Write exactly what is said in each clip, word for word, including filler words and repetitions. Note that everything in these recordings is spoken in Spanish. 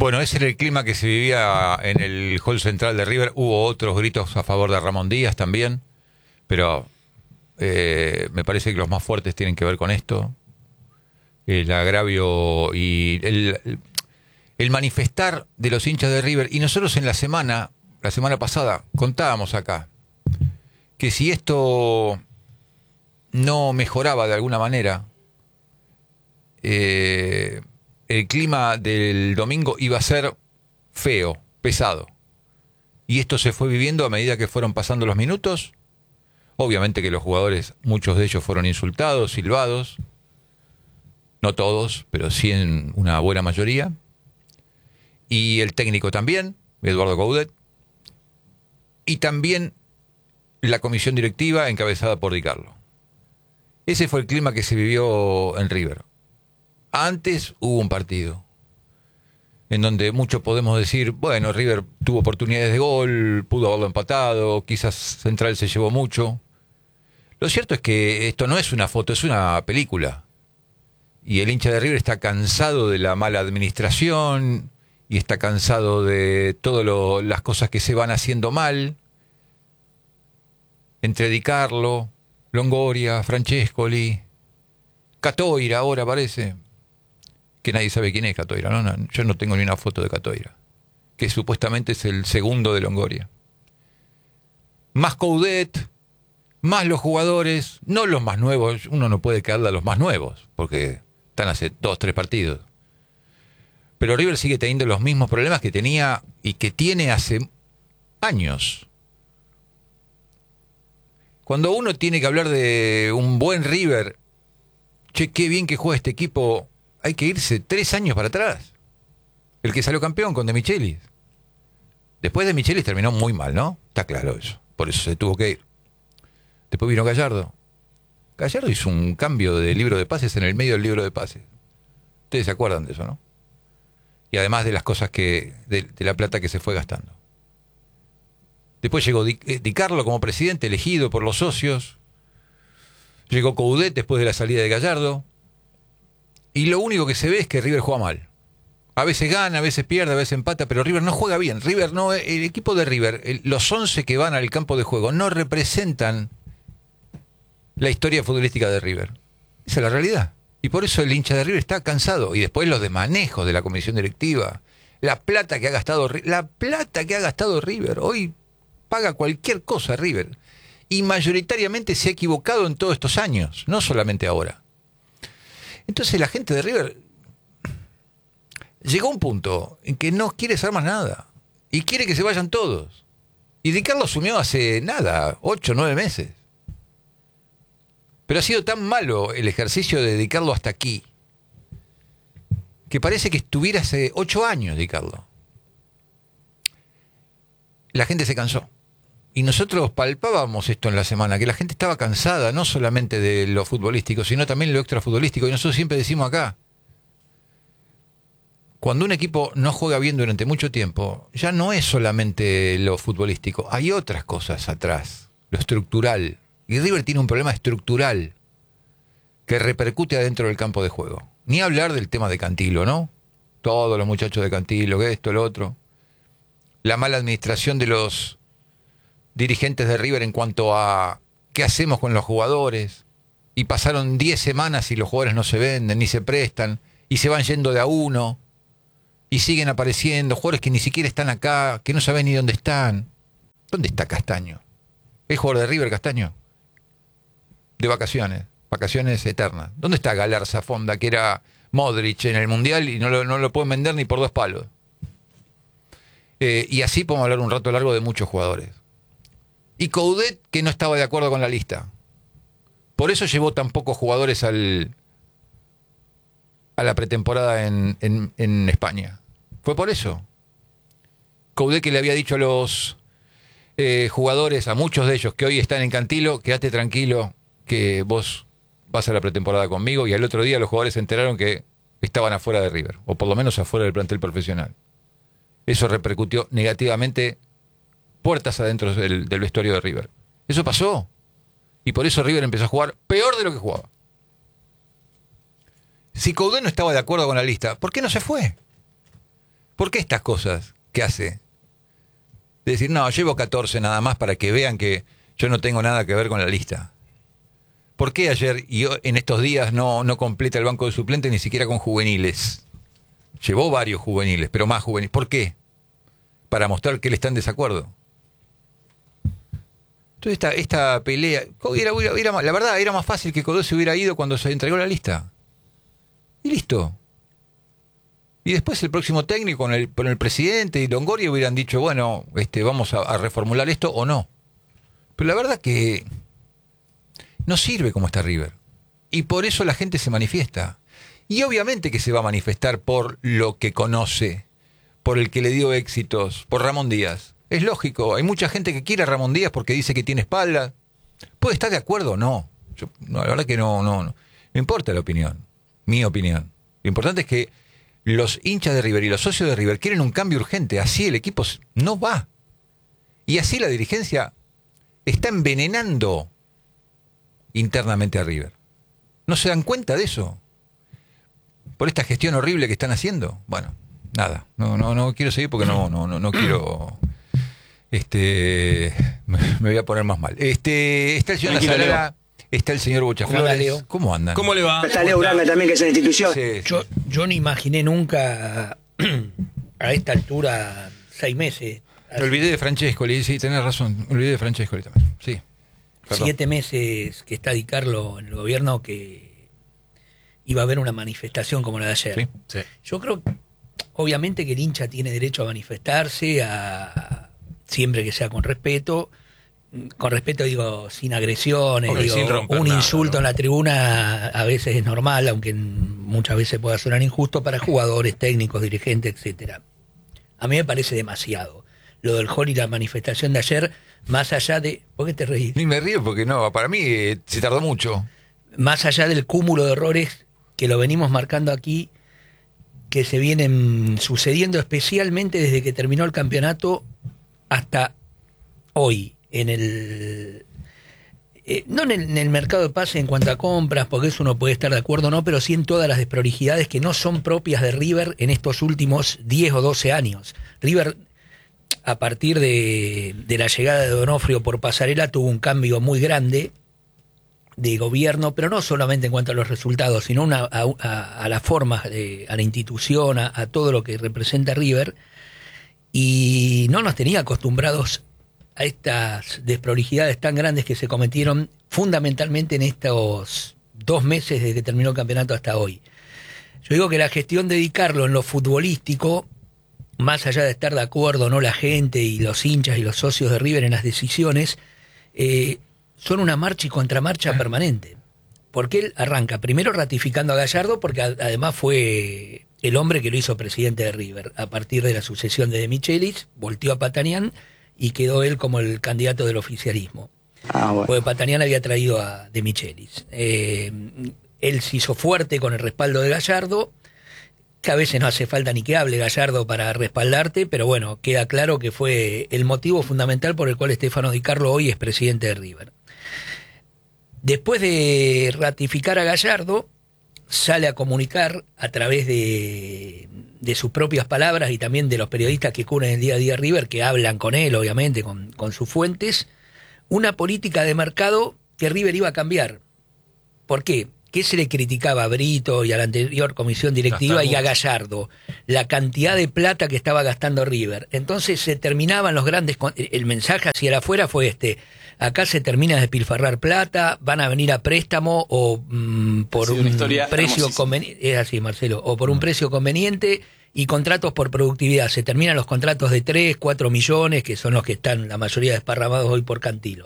Bueno, ese era el clima que se vivía en el hall central de River. Hubo otros gritos a favor de Ramón Díaz también, pero eh, me parece que los más fuertes tienen que ver con esto. El agravio y el, el, el manifestar de los hinchas de River. Y nosotros en la semana, la semana pasada, contábamos acá que si esto no mejoraba de alguna manera, eh, el clima del domingo iba a ser feo, pesado. Y esto se fue viviendo a medida que fueron pasando los minutos. Obviamente que los jugadores, muchos de ellos fueron insultados, silbados. No todos, pero sí en una buena mayoría. Y el técnico también, Eduardo Coudet. Y también la comisión directiva encabezada por Di Carlo. Ese fue el clima que se vivió en River. Antes hubo un partido en donde mucho podemos decir, bueno, River tuvo oportunidades de gol, pudo haberlo empatado, quizás Central se llevó mucho. Lo cierto es que esto no es una foto, es una película. Y el hincha de River está cansado de la mala administración y está cansado de todas las cosas que se van haciendo mal. Entre Di Carlo, Longoria, Francescoli, Catoira ahora parece. Que nadie sabe quién es Catoira, ¿no? No, yo no tengo ni una foto de Catoira, que supuestamente es el segundo de Longoria. Más Coudet, más los jugadores, no los más nuevos, uno no puede caerle a los más nuevos, porque están hace dos, tres partidos. Pero River sigue teniendo los mismos problemas que tenía y que tiene hace años. Cuando uno tiene que hablar de un buen River, che, qué bien que juega este equipo, hay que irse tres años para atrás. El que salió campeón con De Michelis. Después De Michelis terminó muy mal, ¿no? Está claro eso. Por eso se tuvo que ir. Después vino Gallardo. Gallardo hizo un cambio de libro de pases en el medio del libro de pases. Ustedes se acuerdan de eso, ¿no? Y además de las cosas que... de, de la plata que se fue gastando. Después llegó Di, eh, Di Carlo como presidente, elegido por los socios. Llegó Coudet después de la salida de Gallardo. Y lo único que se ve es que River juega mal. A veces gana, a veces pierde, a veces empata, pero River no juega bien. River no, el equipo de River, el, los once que van al campo de juego no representan la historia futbolística de River. Esa es la realidad. Y por eso el hincha de River está cansado. Y después los de manejos de la comisión directiva. La plata que ha gastado, la plata que ha gastado River. Hoy paga cualquier cosa River. Y mayoritariamente se ha equivocado en todos estos años, no solamente ahora. Entonces la gente de River llegó a un punto en que no quiere saber más nada. Y quiere que se vayan todos. Y Di Carlo asumió hace nada, ocho, nueve meses. Pero ha sido tan malo el ejercicio de Di Carlo hasta aquí, que parece que estuviera hace ocho años Di Carlo. La gente se cansó. Y nosotros palpábamos esto en la semana, que la gente estaba cansada, no solamente de lo futbolístico, sino también de lo extrafutbolístico. Y nosotros siempre decimos acá, cuando un equipo no juega bien durante mucho tiempo, ya no es solamente lo futbolístico, hay otras cosas atrás, lo estructural. Y River tiene un problema estructural que repercute adentro del campo de juego. Ni hablar del tema de Cantilo, ¿no? Todos los muchachos de Cantilo, que esto, lo otro. La mala administración de los dirigentes de River en cuanto a qué hacemos con los jugadores. Y pasaron diez semanas y los jugadores no se venden, ni se prestan, y se van yendo de a uno, y siguen apareciendo jugadores que ni siquiera están acá, que no saben ni dónde están. ¿Dónde está Castaño? ¿Es jugador de River Castaño? De vacaciones, vacaciones eternas. ¿Dónde está Galarza Fonda, que era Modric en el Mundial y no lo, no lo pueden vender ni por dos palos? Eh, y así podemos hablar un rato largo de muchos jugadores. Y Coudet, que no estaba de acuerdo con la lista. Por eso llevó tan pocos jugadores al, a la pretemporada en, en, en España. Fue por eso. Coudet, que le había dicho a los eh, jugadores, a muchos de ellos que hoy están en Cantilo, quédate tranquilo que vos vas a la pretemporada conmigo. Y al otro día los jugadores se enteraron que estaban afuera de River, o por lo menos afuera del plantel profesional. Eso repercutió negativamente puertas adentro del, del vestuario de River. Eso pasó. Y por eso River empezó a jugar peor de lo que jugaba. Si Coudet no estaba de acuerdo con la lista, ¿por qué no se fue? ¿Por qué estas cosas que hace? De decir, no, llevo catorce nada más para que vean que yo no tengo nada que ver con la lista. ¿Por qué ayer y en estos días no, no completa el banco de suplentes ni siquiera con juveniles? Llevó varios juveniles, pero más juveniles. ¿Por qué? Para mostrar que él está en desacuerdo. Entonces esta, esta pelea, era, era, era, la verdad, era más fácil que Codó se hubiera ido cuando se entregó la lista. Y listo. Y después el próximo técnico con el, con el presidente y Longoria hubieran dicho, bueno, este, vamos a, a reformular esto o no. Pero la verdad que no sirve como está River. Y por eso la gente se manifiesta. Y obviamente que se va a manifestar por lo que conoce, por el que le dio éxitos, por Ramón Díaz. Es lógico, hay mucha gente que quiere a Ramón Díaz porque dice que tiene espalda. ¿Puede estar de acuerdo o no? Yo, no? La verdad que no, no, no. No importa la opinión, mi opinión. Lo importante es que los hinchas de River y los socios de River quieren un cambio urgente. Así el equipo no va. Y así la dirigencia está envenenando internamente a River. ¿No se dan cuenta de eso? Por esta gestión horrible que están haciendo. Bueno, nada. No, no, no quiero seguir porque no, no, no, no quiero. Este, me voy a poner más mal. Este, está el señor Nazarela, está el señor Bochaflores. ¿Cómo andan? ¿Cómo le va? Está Leo Uranga también, que es una institución. Sí, yo, yo no imaginé nunca a esta altura seis meses. Me olvidé de Francescoli, sí, tenés razón. Me olvidé de Francescoli también. Sí. Perdón. Siete meses que está Di Carlo en el gobierno, que iba a haber una manifestación como la de ayer. Sí, sí. Yo creo, obviamente, que el hincha tiene derecho a manifestarse, a siempre que sea con respeto. Con respeto digo, sin agresiones, okay, digo, sin un nada, insulto ¿no? En la tribuna a veces es normal, aunque muchas veces pueda sonar injusto para jugadores, técnicos, dirigentes, etcétera. A mí me parece demasiado. Lo del Hall y la manifestación de ayer, más allá de... ¿Por qué te reís? Ni me río porque no, para mí eh, se tardó mucho. Más allá del cúmulo de errores que lo venimos marcando aquí, que se vienen sucediendo especialmente desde que terminó el campeonato hasta hoy, en el... Eh, no en el, en el mercado de pases en cuanto a compras, porque eso uno puede estar de acuerdo o no, pero sí en todas las desprolijidades que no son propias de River en estos últimos diez o doce años. River, a partir de, de la llegada de Donofrio por Pasarela, tuvo un cambio muy grande de gobierno, pero no solamente en cuanto a los resultados, sino una, a, a, a las formas, de, a la institución, a, a todo lo que representa River, y no nos tenía acostumbrados a estas desprolijidades tan grandes que se cometieron fundamentalmente en estos dos meses desde que terminó el campeonato hasta hoy. Yo digo que la gestión de Di Carlo en lo futbolístico, más allá de estar de acuerdo o no la gente y los hinchas y los socios de River en las decisiones, eh, son una marcha y contramarcha permanente. Porque él arranca primero ratificando a Gallardo, porque a, además fue el hombre que lo hizo presidente de River. A partir de la sucesión de De Michelis, volteó a Patanián y quedó él como el candidato del oficialismo. Ah, bueno. Porque Patanián había traído a De Michelis. Eh, él se hizo fuerte con el respaldo de Gallardo, que a veces no hace falta ni que hable Gallardo para respaldarte, pero bueno, queda claro que fue el motivo fundamental por el cual Stefano Di Carlo hoy es presidente de River. Después de ratificar a Gallardo, sale a comunicar a través de, de sus propias palabras y también de los periodistas que cubren el día a día River, que hablan con él, obviamente, con, con sus fuentes, una política de mercado que River iba a cambiar. ¿Por qué? ¿Qué se le criticaba a Brito y a la anterior comisión directiva y a Gallardo? La cantidad de plata que estaba gastando River. Entonces se terminaban los grandes... El mensaje hacia el afuera fue este: acá se termina de despilfarrar plata, van a venir a préstamo o mmm, por sí, un precio conveniente, es así, Marcelo, o por un precio conveniente, y contratos por productividad. Se terminan los contratos de tres, cuatro millones, que son los que están la mayoría desparramados hoy por Cantilo.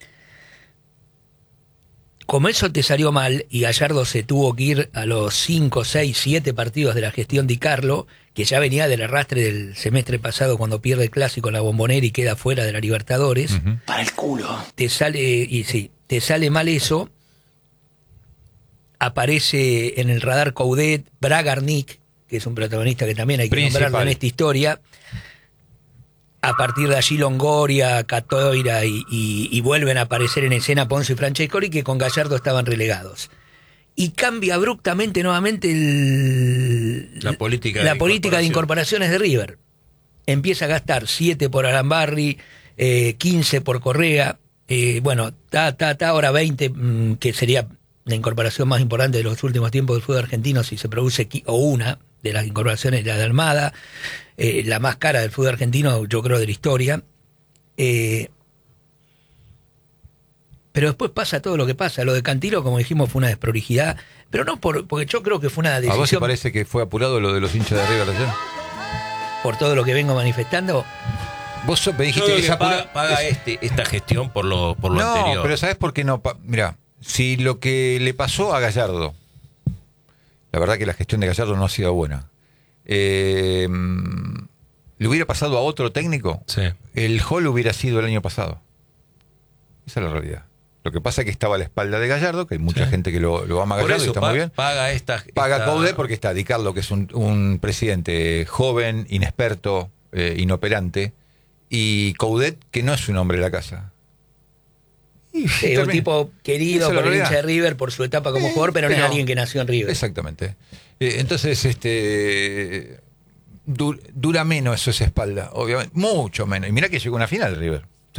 Como eso te salió mal y Gallardo se tuvo que ir a los cinco, seis, siete partidos de la gestión Di Carlo, que ya venía del arrastre del semestre pasado cuando pierde el clásico en la Bombonera y queda fuera de la Libertadores. Uh-huh. Para el culo. Te sale, y sí, te sale mal eso. Aparece en el radar Coudet, Bragarnik, que es un protagonista que también hay que Principal. nombrarlo en esta historia. A partir de allí Longoria, Catoira y, y, y vuelven a aparecer en escena Ponce y Francescoli, que con Gallardo estaban relegados. y cambia abruptamente nuevamente el, la política, la de, política incorporación. de incorporaciones de River. Empieza a gastar siete por Arambarri, eh, quince por Correa, eh, bueno, ta, ta, ta, ahora veinte, mmm, que sería la incorporación más importante de los últimos tiempos del fútbol argentino, si se produce, o una de las incorporaciones, la de Almada, eh, la más cara del fútbol argentino, yo creo, de la historia. Eh, pero después pasa todo lo que pasa. Lo de Cantilo, como dijimos, fue una desprolijidad, pero no por, porque yo creo que fue una decisión... ¿A vos te parece que fue apurado lo de los hinchas de River ayer? Por todo lo que vengo manifestando. Vos me dijiste Yo que que esa paga, paga este, esta gestión por lo, por lo no, anterior. pero ¿sabés por qué no? Pa... Mirá, si lo que le pasó a Gallardo, la verdad que la gestión de Gallardo no ha sido buena, eh, le hubiera pasado a otro técnico, Sí. el Hall hubiera sido el año pasado. Esa es la realidad. Lo que pasa es que estaba a la espalda de Gallardo, que hay mucha Sí. gente que lo, lo ama a Por Gallardo y eso está pa- muy bien. paga esta... Paga esta- Coudet porque está Di Carlo, que es un, un presidente joven, inexperto, eh, inoperante, y Coudet, que no es un hombre de la casa. Y Sí, un termina. tipo querido Esa es la por el realidad. hincha de River, por su etapa como Eh, jugador, pero no es pero- alguien que nació en River. Exactamente. Eh, entonces, este du- dura menos eso esa espalda, obviamente, mucho menos. Y mira que llegó a una final River. Sí.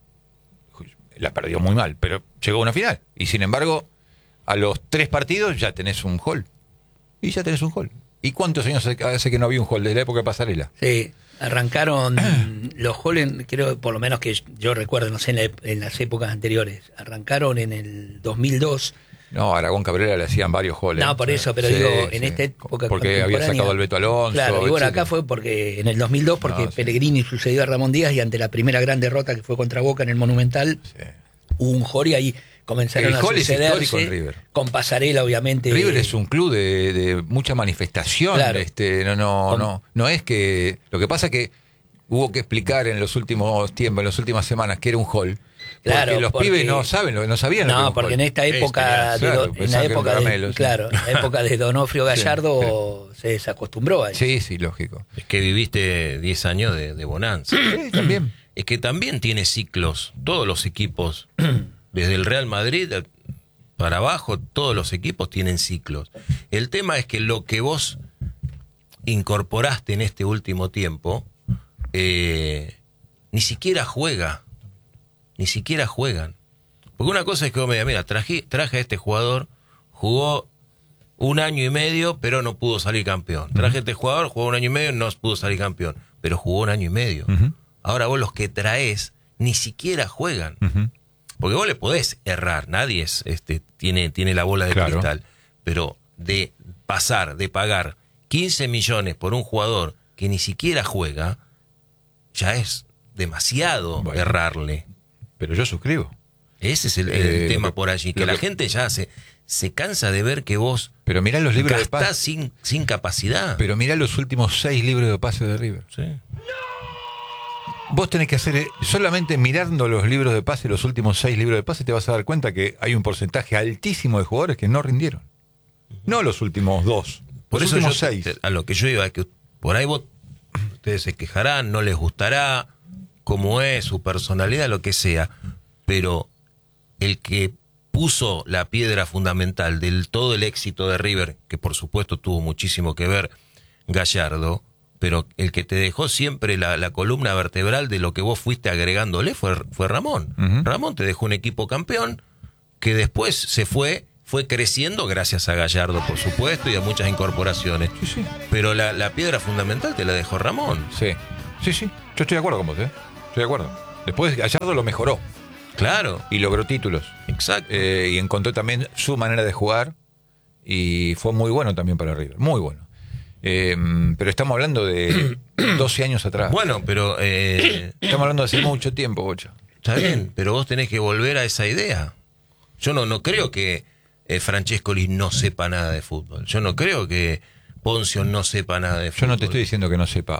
La perdió muy mal, pero llegó a una final. Y sin embargo, a los tres partidos ya tenés un gol. Y ya tenés un gol. ¿Y cuántos años hace que no había un gol? Desde la época de Pasarela. Sí, arrancaron los Holland, creo, por lo menos que yo recuerdo, no sé, en, la- en las épocas anteriores. Arrancaron en el dos mil dos. No, a Aragón Cabrera le hacían varios goles. No, por eso, pero Sí, digo, en sí. esta época Porque había contemporánea. sacado al Beto Alonso. Claro, y bueno, etcétera. acá fue porque en el dos mil dos, porque No, sí. Pellegrini sucedió a Ramón Díaz y ante la primera gran derrota que fue contra Boca en el Monumental, Sí. hubo un Jori ahí. Comenzaron El a Jol es sucederse histórico en River. con Pasarela, obviamente. River es un club de, de mucha manifestación. Claro. Este, no, no, Con- no, no es que. Lo que pasa es que hubo que explicar en los últimos tiempos, en las últimas semanas, que era un hall. Claro, porque los porque- pibes no saben, lo- no sabían lo que era No, un porque hall. en esta época, Este, de, claro, Do- en pensaban la que era un época de, caramelo, sí. claro, en la época de Donofrio Gallardo se desacostumbró a eso. Sí, sí, lógico. Es que viviste diez años de, de bonanza. Sí, también. Es que también tiene ciclos. Todos los equipos, desde el Real Madrid para abajo, todos los equipos tienen ciclos. El tema es que lo que vos incorporaste en este último tiempo, eh, ni siquiera juega. Ni siquiera juegan. Porque una cosa es que vos me digas, mira, traje, traje a este jugador, jugó un año y medio, pero no pudo salir campeón. Traje a este jugador, jugó un año y medio, no pudo salir campeón, pero jugó un año y medio. Ujú. Ahora vos los que traes ni siquiera juegan. Ujú. Porque vos le podés errar, nadie es, este, tiene, tiene la bola de Claro. cristal. Pero de pasar, de pagar quince millones por un jugador que ni siquiera juega, ya es demasiado Bueno. errarle. Pero yo suscribo. Ese es el, el Eh, tema lo que- por allí, que lo la que- gente ya se, se cansa de ver que vos Pero mirá los libros de gastás pase. sin, sin capacidad. Pero mirá los últimos seis libros de pase de River. Sí. Vos tenés que hacer, eh, solamente mirando los libros de pase, los últimos seis libros de pase, te vas a dar cuenta que hay un porcentaje altísimo de jugadores que no rindieron. No los últimos dos, Por los eso yo últimos te- seis. te- a lo que yo iba es que por ahí vos, ustedes se quejarán, no les gustará cómo es su personalidad, lo que sea, pero el que puso la piedra fundamental del todo el éxito de River, que por supuesto tuvo muchísimo que ver Gallardo, pero el que te dejó siempre la, la columna vertebral de lo que vos fuiste agregándole fue, fue Ramón. Ujú. Ramón te dejó un equipo campeón que después se fue, fue creciendo gracias a Gallardo, por supuesto, y a muchas incorporaciones. Sí, sí. Pero la, la piedra fundamental te la dejó Ramón. Sí, sí, sí. Yo estoy de acuerdo con vos, ¿eh? Estoy de acuerdo. Después Gallardo lo mejoró Claro, y logró títulos. exacto. Eh, y encontró también su manera de jugar y fue muy bueno también para River. Muy bueno. Eh, pero estamos hablando de doce años atrás. Bueno, pero eh, Estamos hablando de hace mucho tiempo, Bocha. está bien, pero vos tenés que volver a esa idea. Yo no, no creo que eh, Francescoli no sepa nada de fútbol. Yo no creo que Poncio no sepa nada de Yo fútbol. no te estoy diciendo que no sepa.